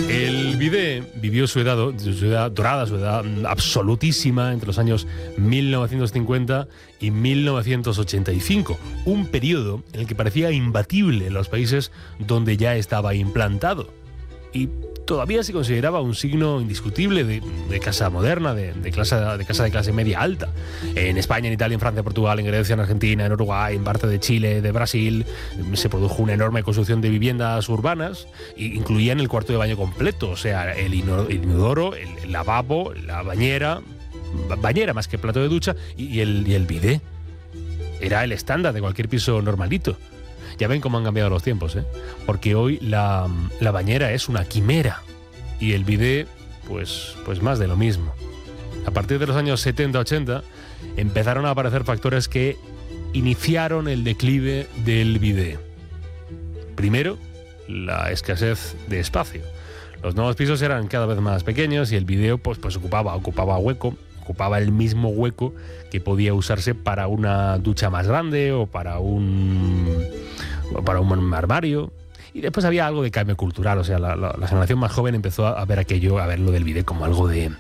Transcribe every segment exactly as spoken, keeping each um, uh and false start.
El bidet vivió su edad, su edad dorada, su edad absolutísima entre los años mil novecientos cincuenta y mil novecientos ochenta y cinco, un periodo en el que parecía imbatible en los países donde ya estaba implantado y todavía se consideraba un signo indiscutible de, de casa moderna, de, de, clase, de casa de clase media alta. En España, en Italia, en Francia, Portugal, en Grecia, en Argentina, en Uruguay, en parte de Chile, de Brasil, se produjo una enorme construcción de viviendas urbanas e incluían el cuarto de baño completo, o sea, el inodoro, el, el lavabo, la bañera, bañera más que plato de ducha, y, y, el, y el bidet. Era el estándar de cualquier piso normalito. Ya ven cómo han cambiado los tiempos, ¿eh? Porque hoy la, la bañera es una quimera y el bidet, pues, pues más de lo mismo. A partir de los años setenta ochenta empezaron a aparecer factores que iniciaron el declive del bidet. Primero, la escasez de espacio. Los nuevos pisos eran cada vez más pequeños y el bidet pues, pues ocupaba, ocupaba hueco. ocupaba el mismo hueco que podía usarse para una ducha más grande o para un, o para un armario. Y después había algo de cambio cultural, o sea, la, la, la generación más joven empezó a ver aquello, a ver lo del bidet como algo de,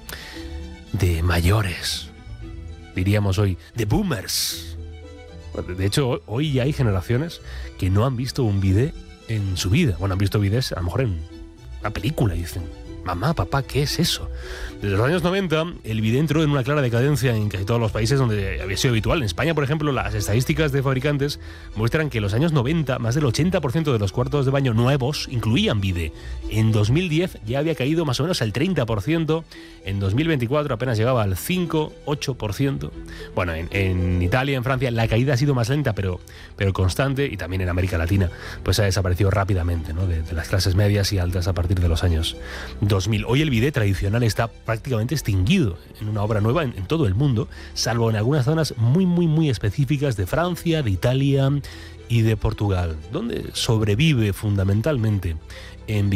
de mayores, diríamos hoy, de boomers. De hecho, hoy ya hay generaciones que no han visto un bidet en su vida. Bueno, han visto bidets a lo mejor en una película y dicen: mamá, papá, ¿qué es eso? Desde los años noventa, el bidet entró en una clara decadencia en casi todos los países donde había sido habitual. En España, por ejemplo, las estadísticas de fabricantes muestran que en los años noventa, más del ochenta por ciento de los cuartos de baño nuevos incluían bidet. En dos mil diez ya había caído más o menos al treinta por ciento. En dos mil veinticuatro apenas llegaba al cinco, ocho por ciento. Bueno, en, en Italia, en Francia, la caída ha sido más lenta, pero, pero constante, y también en América Latina, pues ha desaparecido rápidamente, ¿no? de, de las clases medias y altas a partir de los años dos mil. Hoy el bidet tradicional está prácticamente extinguido en una obra nueva en, en todo el mundo, salvo en algunas zonas muy, muy, muy específicas de Francia, de Italia y de Portugal, donde sobrevive fundamentalmente en